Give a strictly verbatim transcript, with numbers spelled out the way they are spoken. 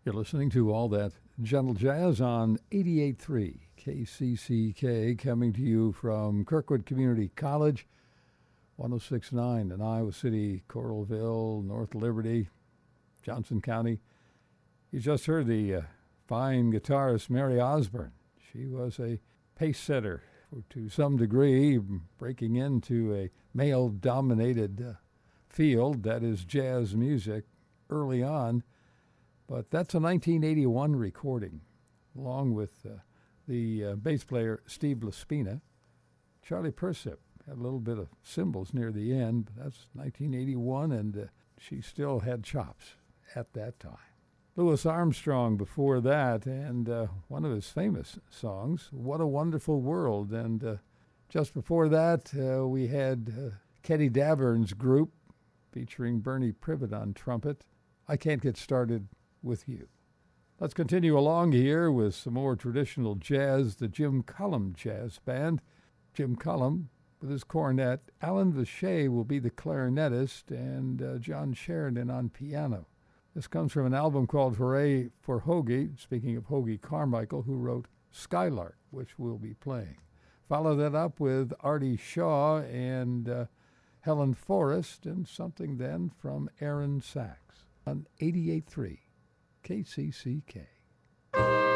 You're listening to All That Gentle Jazz on eighty-eight point three K C C K, coming to you from Kirkwood Community College, one oh six point nine in Iowa City, Coralville, North Liberty, Johnson County. You just heard the uh, fine guitarist Mary Osborne. She was a pace setter to some degree, breaking into a male-dominated uh, field that is jazz music early on. But that's a nineteen eighty-one recording, along with uh, the uh, bass player Steve Laspina. Charlie Persip had a little bit of cymbals near the end, but that's nineteen eighty-one, and uh, she still had chops at that time. Louis Armstrong before that, and uh, one of his famous songs, What a Wonderful World. And uh, just before that, uh, we had uh, Kenny Davern's group, featuring Bernie Privet on trumpet, I Can't Get Started With You. Let's continue along here with some more traditional jazz, the Jim Cullum Jazz Band. Jim Cullum with his cornet, Alan Vacher will be the clarinetist, and uh, John Sheridan on piano. This comes from an album called Hooray for Hoagie, speaking of Hoagie Carmichael, who wrote Skylark, which we'll be playing. Follow that up with Artie Shaw and uh, Helen Forrest, and something then from Aaron Sachs on eighty-eight point three K C C K.